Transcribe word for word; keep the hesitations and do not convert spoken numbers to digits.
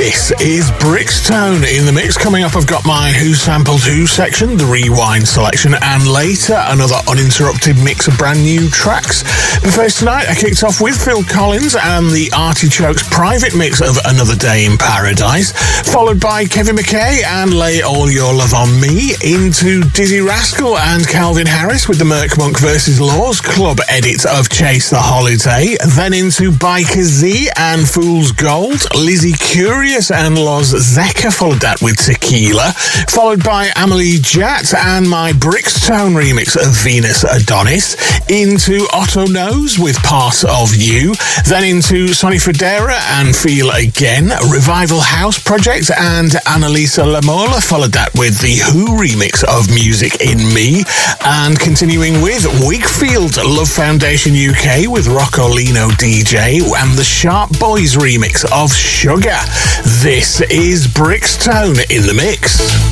This is Brixtone in the mix. Coming up, I've got my Who Sampled Who section, the rewind selection, and later another uninterrupted mix of brand new tracks. But first tonight, I kicked off with Phil Collins and the Artichokes private mix of Another Day in Paradise, followed by Kevin McKay and Lay All Your Love on Me, into Dizzy Rascal and Calvin Harris with the Merc Monk versus. Laws Club edit of Chase the Holiday, then into Biker Z and Fool's Gold, Lizzie Curious and Loz Zeka followed that with Tequila, followed by Amelie Jatt and my Brixtone remix of Venus Adonis, into Otto Knows with Part of You, then into Sonny Fodera and Feel Again, Revival House Project and Annalisa Lamola followed that with the Who remix of Music in Me, and continuing with Wakefield Love Foundation U K with Roccolino D J and the Sharp Boys remix of Sugar. This is Brixtone in the mix.